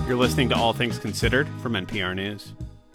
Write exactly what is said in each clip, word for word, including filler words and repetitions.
You're listening to All Things Considered from N P R News.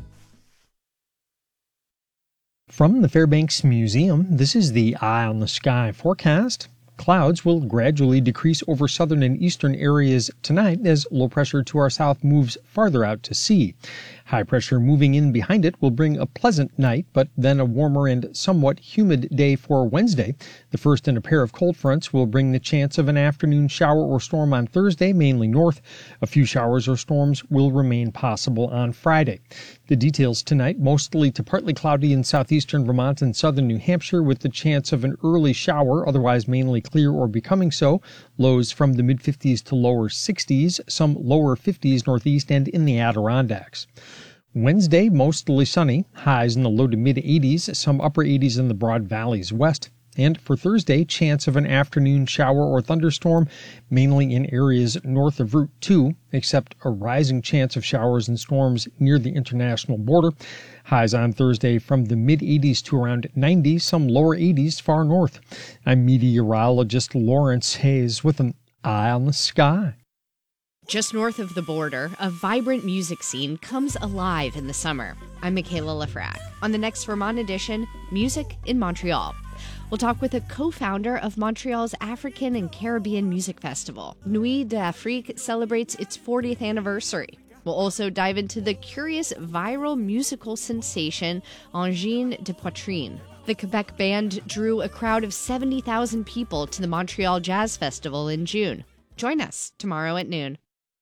From the Fairbanks Museum, this is the Eye on the Sky forecast. Clouds will gradually decrease over southern and eastern areas tonight as low pressure to our south moves farther out to sea. High pressure moving in behind it will bring a pleasant night, but then a warmer and somewhat humid day for Wednesday. The first in a pair of cold fronts will bring the chance of an afternoon shower or storm on Thursday, mainly north. A few showers or storms will remain possible on Friday. The details tonight, mostly to partly cloudy in southeastern Vermont and southern New Hampshire with the chance of an early shower, otherwise mainly clear or becoming so. Lows from the mid-fifties to lower sixties, some lower fifties northeast and in the Adirondacks. Wednesday, mostly sunny, highs in the low to mid-eighties, some upper eighties in the Broad Valleys west. And for Thursday, chance of an afternoon shower or thunderstorm, mainly in areas north of Route two, except a rising chance of showers and storms near the international border. Highs on Thursday from the mid-eighties to around ninety, some lower eighties far north. I'm meteorologist Lawrence Hayes with an Eye on the Sky. Just north of the border, a vibrant music scene comes alive in the summer. I'm Michaela Lafrac. On the next Vermont edition, Music in Montreal. We'll talk with a co-founder of Montreal's African and Caribbean Music Festival. Nuit d'Afrique celebrates its fortieth anniversary. We'll also dive into the curious viral musical sensation Angine de Poitrine. The Quebec band drew a crowd of seventy thousand people to the Montreal Jazz Festival in June. Join us tomorrow at noon.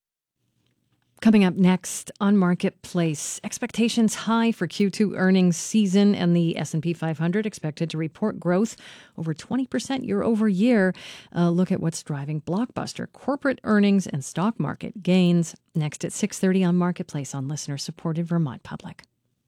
Coming up next on Marketplace, expectations high for Q two earnings season, and the S and P five hundred expected to report growth over twenty percent year over year. Uh, look at what's driving blockbuster corporate earnings and stock market gains. Next at six thirty on Marketplace on listener-supported Vermont Public.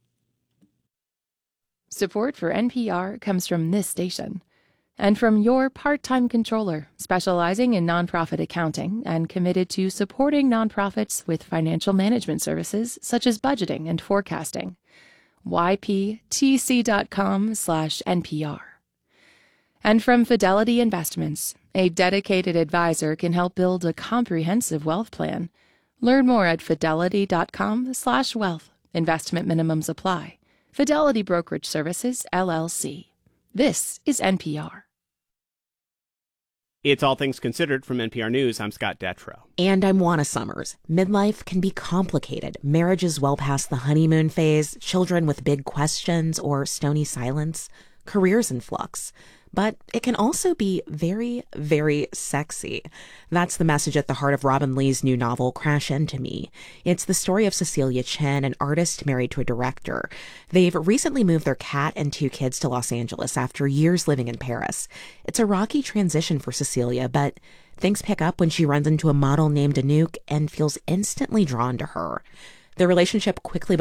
Support for N P R comes from this station. And from your part-time controller, specializing in nonprofit accounting and committed to supporting nonprofits with financial management services such as budgeting and forecasting. Y P T C dot com slash N P R. And from Fidelity Investments, a dedicated advisor can help build a comprehensive wealth plan. Learn more at fidelity dot com slash wealth. Investment minimums apply. Fidelity Brokerage Services, L L C. This is N P R. It's All Things Considered from N P R News. I'm Scott Detrow. And I'm Juana Summers. Midlife can be complicated. Marriages well past the honeymoon phase, children with big questions or stony silence, careers in flux. But it can also be very, very sexy. That's the message at the heart of Robin Lee's new novel, Crash Into Me. It's the story of Cecilia Chen, an artist married to a director. They've recently moved their cat and two kids to Los Angeles after years living in Paris. It's a rocky transition for Cecilia, but things pick up when she runs into a model named Anouk and feels instantly drawn to her. Their relationship quickly